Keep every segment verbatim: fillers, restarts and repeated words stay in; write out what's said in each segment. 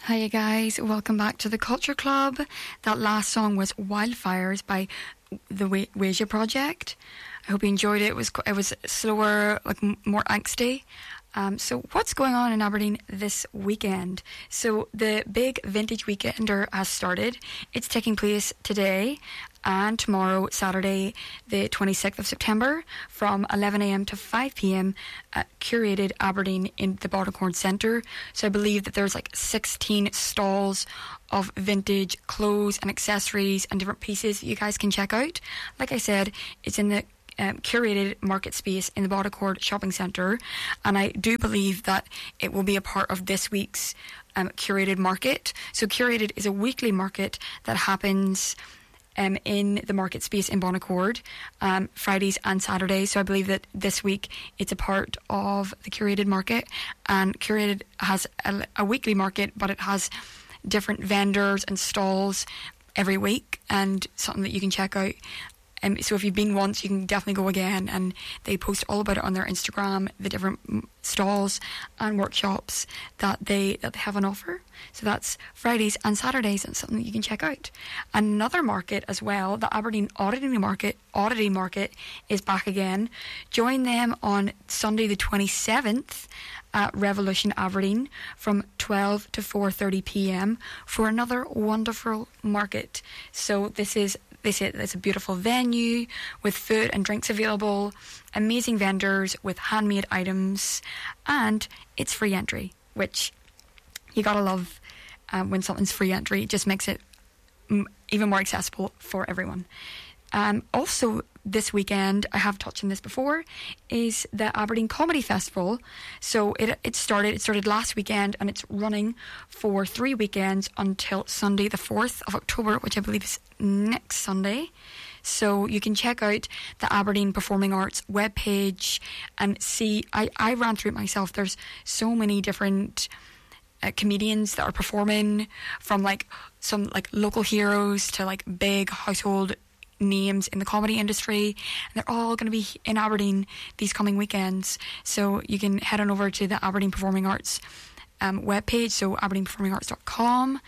Hiya guys, welcome back to the Culture Club. That last song was Wildfires by the Wasia Project. I hope you enjoyed it. It was it was slower, like m- more angsty. Um, so what's going on in Aberdeen this weekend? So the big Vintage Weekender has started. It's taking place today and tomorrow, Saturday, the twenty-sixth of September, from eleven a.m. to five p.m. at Curated Aberdeen in the Bodycorn Centre. So I believe that there's like sixteen stalls of vintage clothes and accessories and different pieces that you guys can check out. Like I said, it's in the Um, curated market space in the Bodycord Shopping Centre, and I do believe that it will be a part of this week's um, curated market. So curated is a weekly market that happens um, in the market space in Bodycord, um, Fridays and Saturdays. So I believe that this week it's a part of the curated market, and curated has a, a weekly market, but it has different vendors and stalls every week, and something that you can check out. Um, so if you've been once, you can definitely go again, and they post all about it on their Instagram, the different stalls and workshops that they that they have on offer. So that's Fridays and Saturdays, and something that you can check out. Another market as well, the Aberdeen Oddity Market, Oddity Market is back again. Join them on Sunday the twenty-seventh at Revolution Aberdeen from twelve to four thirty p.m. for another wonderful market. So this is They say it's a beautiful venue with food and drinks available, amazing vendors with handmade items, and it's free entry, which you gotta love um, when something's free entry. It just makes it m- even more accessible for everyone. Um, also, this weekend, I have touched on this before, is the Aberdeen Comedy Festival. So it it started it started last weekend, and it's running for three weekends until Sunday the fourth of October, which I believe is next Sunday. So you can check out the Aberdeen Performing Arts webpage and see. I, I ran through it myself. There's so many different uh, comedians that are performing, from like some like local heroes to like big household names in the comedy industry, and they're all going to be in Aberdeen these coming weekends. So you can head on over to the Aberdeen Performing Arts um, webpage, so aberdeen performing arts dot com,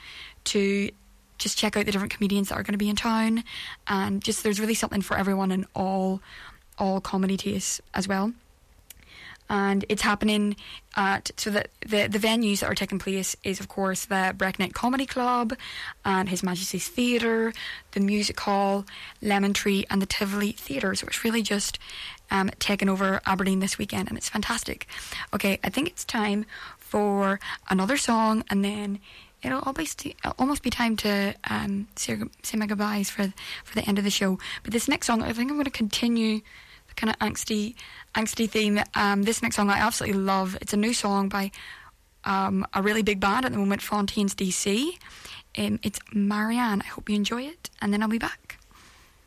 to just check out the different comedians that are going to be in town, and just there's really something for everyone in all all comedy tastes as well. And it's happening at, so that the, the venues that are taking place is, of course, the Breckneck Comedy Club and His Majesty's Theatre, the Music Hall, Lemon Tree, and the Tivoli Theatre. So it's really just um, taking over Aberdeen this weekend, and it's fantastic. Okay, I think it's time for another song, and then it'll almost, almost be time to um, say, say my goodbyes for, for the end of the show. But this next song, I think I'm going to continue the kind of angsty angsty theme. Um, this next song I absolutely love. It's a new song by um, a really big band at the moment, Fontaines D C. Um, it's Marianne. I hope you enjoy it, and then I'll be back.